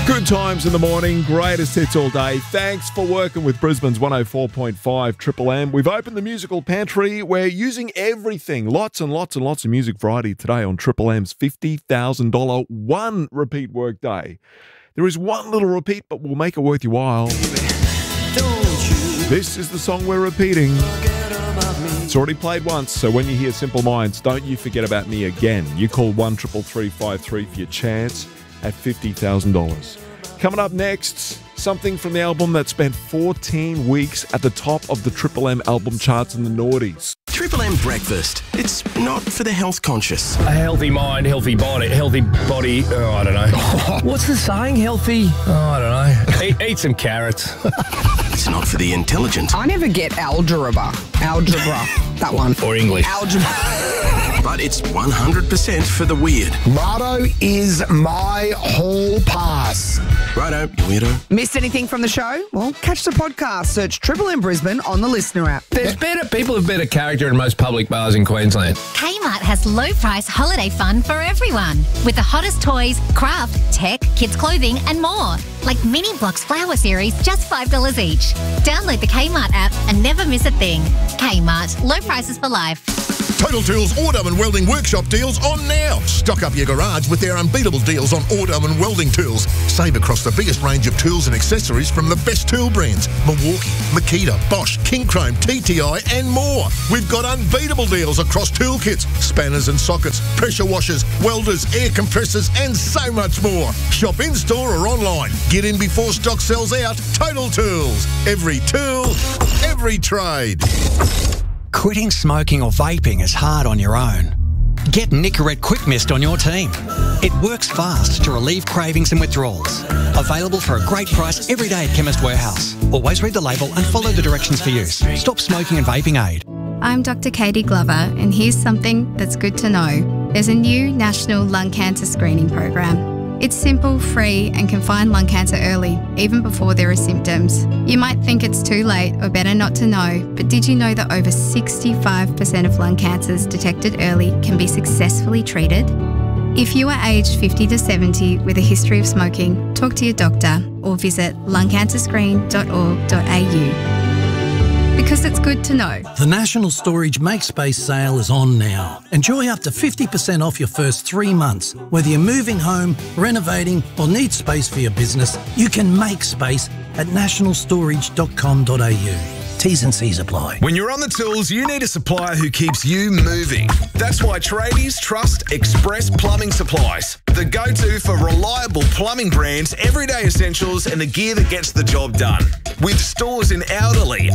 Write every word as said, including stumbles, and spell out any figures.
Good times in the morning, greatest hits all day. Thanks for working with Brisbane's one oh four point five Triple M. We've opened the musical pantry. We're using everything. Lots and lots and lots of music variety today on Triple M's fifty thousand dollars one repeat work day. There is one little repeat, but we'll make it worth your while. This is the song we're repeating. It's already played once, so when you hear Simple Minds, don't you forget about me again. You call one triple three five three for your chance at fifty thousand dollars. Coming up next, something from the album that spent fourteen weeks at the top of the Triple M album charts in the noughties. Triple M breakfast. It's not for the health conscious. A healthy mind, healthy body, healthy body. Oh, I don't know. What's the saying? Healthy? Oh, I don't know. Eat, eat some carrots. It's not for the intelligent. I never get algebra. Algebra. That one. Or English. Algebra. But it's one hundred percent for the weird. Righto is my hall pass. Righto, you weirdo. Missed anything from the show? Well, catch the podcast. Search Triple M Brisbane on the Listener app. There's better people of better character in most public bars in Queensland. Kmart has low price holiday fun for everyone. With the hottest toys, craft, tech, kids clothing and more. Like Mini Blocks Flower Series, just five dollars each. Download the Kmart app and never miss a thing. Kmart, low prices for life. Total Tools Auto and Welding Workshop deals on now. Stock up your garage with their unbeatable deals on auto and welding tools. Save across the biggest range of tools and accessories from the best tool brands. Milwaukee, Makita, Bosch, King Chrome, T T I and more. We've got unbeatable deals across toolkits, spanners and sockets, pressure washers, welders, air compressors and so much more. Shop in-store or online. Get in before stock sells out. Total Tools. Every tool, every trade. Quitting smoking or vaping is hard on your own. Get Nicorette Quick Mist on your team. It works fast to relieve cravings and withdrawals. Available for a great price every day at Chemist Warehouse. Always read the label and follow the directions for use. Stop smoking and vaping aid. I'm Doctor Katie Glover, and here's something that's good to know. There's a new national lung cancer screening program. It's simple, free, and can find lung cancer early, even before there are symptoms. You might think it's too late or better not to know, but did you know that over sixty-five percent of lung cancers detected early can be successfully treated? If you are aged fifty to seventy with a history of smoking, talk to your doctor or visit lung cancer screen dot org dot a u. Because it's good to know. The National Storage Make Space sale is on now. Enjoy up to fifty percent off your first three months. Whether you're moving home, renovating or need space for your business, you can make space at national storage dot com dot a u. T's and C's apply. When you're on the tools, you need a supplier who keeps you moving. That's why tradies trust Express Plumbing Supplies, the go-to for reliable plumbing brands, everyday essentials and the gear that gets the job done. With stores in Alderley,